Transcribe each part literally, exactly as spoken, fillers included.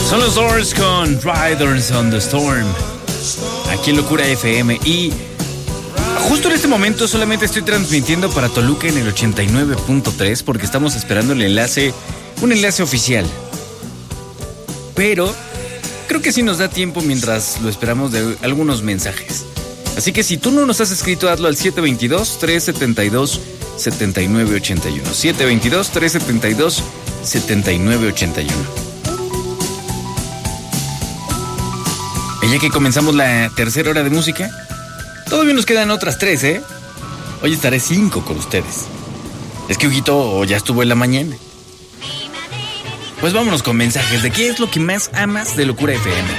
Son los Doors con Riders on the Storm, aquí en Locura F M. Y justo en este momento solamente estoy transmitiendo para Toluca en el ochenta y nueve punto tres porque estamos esperando el enlace, un enlace oficial. Pero creo que sí nos da tiempo mientras lo esperamos de algunos mensajes. Así que si tú no nos has escrito, hazlo al siete dos dos, tres siete dos, siete nueve ocho uno. siete dos dos, tres siete dos, siete nueve ocho uno. Y ya que comenzamos la tercera hora de música, todavía nos quedan otras tres, ¿eh? Hoy estaré cinco con ustedes. Es que Huguito ya estuvo en la mañana. Pues vámonos con mensajes de qué es lo que más amas de Locura F M.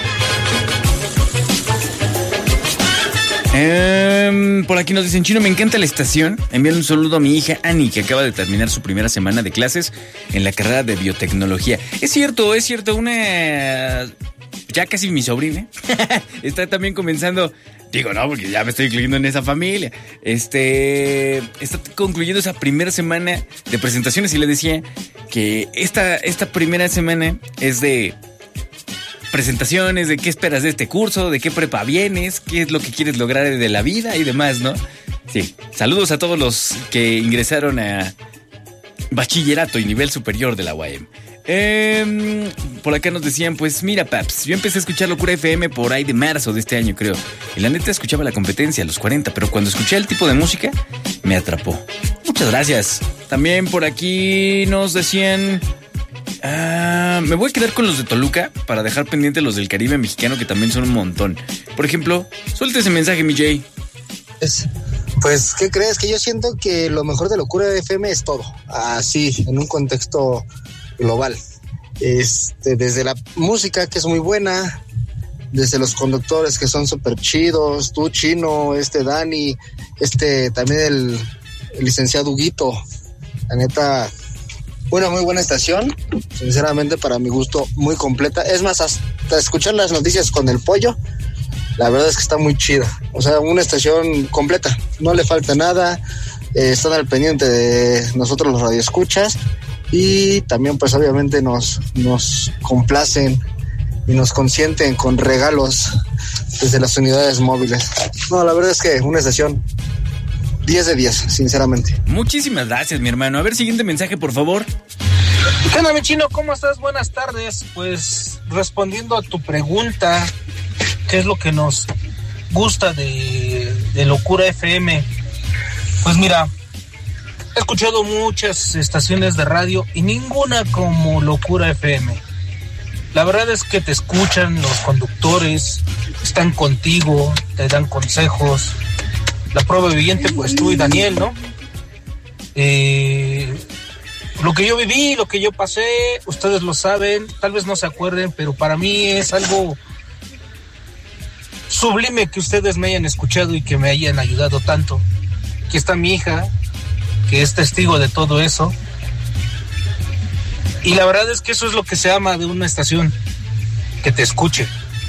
Eh, por aquí nos dicen: Chino, me encanta la estación. Envíale un saludo a mi hija Ani, que acaba de terminar su primera semana de clases en la carrera de biotecnología. Es cierto, es cierto, una... ya casi mi sobrina está también comenzando. Digo, no, porque ya me estoy incluyendo en esa familia. Este, está concluyendo esa primera semana de presentaciones y le decía que esta, esta primera semana es de presentaciones, de qué esperas de este curso, de qué prepa vienes, qué es lo que quieres lograr de la vida y demás, ¿no? Sí, saludos a todos los que ingresaron a bachillerato y nivel superior de la U A M. Eh, por acá nos decían, pues mira, paps, yo empecé a escuchar Locura F M por ahí de marzo de este año, creo. Y la neta escuchaba la competencia a los cuarenta, pero cuando escuché el tipo de música, me atrapó. Muchas gracias. También por aquí nos decían... Uh, me voy a quedar con los de Toluca para dejar pendiente los del Caribe mexicano, que también son un montón. Por ejemplo, suelta ese mensaje, mi Jay. Es, pues, ¿qué crees? Que yo siento que lo mejor de Locura F M es todo. Así, en un contexto global. Este, desde la música, que es muy buena, desde los conductores, que son súper chidos, tú, Chino, este Dani, este también el, el licenciado Huguito. La neta, una muy buena estación, sinceramente para mi gusto muy completa. Es más, hasta escuchar las noticias con el pollo, la verdad es que está muy chida. O sea, una estación completa, no le falta nada, eh, están al pendiente de nosotros los radioescuchas. Y también pues obviamente nos, nos complacen y nos consienten con regalos desde las unidades móviles. No, la verdad es que una estación diez de diez, sinceramente. Muchísimas gracias, mi hermano. A ver, siguiente mensaje, por favor. ¿Qué onda, mi Chino? ¿Cómo estás? Buenas tardes. Pues respondiendo a tu pregunta, ¿qué es lo que nos gusta de, de Locura F M? Pues mira, he escuchado muchas estaciones de radio y ninguna como Locura F M. La verdad es que te escuchan los conductores, están contigo, te dan consejos. La prueba viviente, pues tú y Daniel, ¿no? Eh, lo que yo viví, lo que yo pasé, ustedes lo saben, tal vez no se acuerden, pero para mí es algo sublime que ustedes me hayan escuchado y que me hayan ayudado tanto. Aquí está mi hija, que es testigo de todo eso. Y la verdad es que eso es lo que se ama de una estación, que te escuche.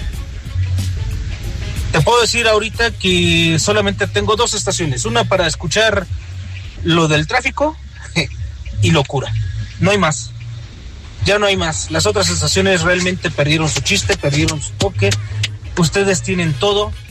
Te puedo decir ahorita que solamente tengo dos estaciones, una para escuchar lo del tráfico y Locura. No hay más. Ya no hay más. Las otras estaciones realmente perdieron su chiste, perdieron su toque. Ustedes tienen todo